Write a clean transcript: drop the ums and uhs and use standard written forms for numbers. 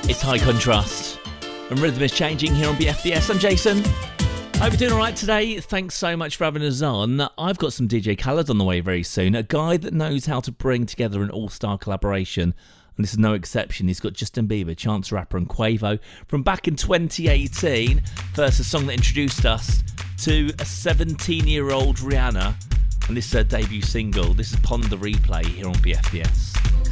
It's High Contrast. And rhythm is changing here on BFDS. I'm Jason. Hope you're doing alright today. Thanks so much for having us on. I've got some DJ Khaled on the way very soon. A guy that knows how to bring together an all-star collaboration. And this is no exception. He's got Justin Bieber, Chance the Rapper and Quavo from back in 2018. First, a song that introduced us to a 17-year-old Rihanna. And this is her debut single. This is Ponder Replay here on BFDS.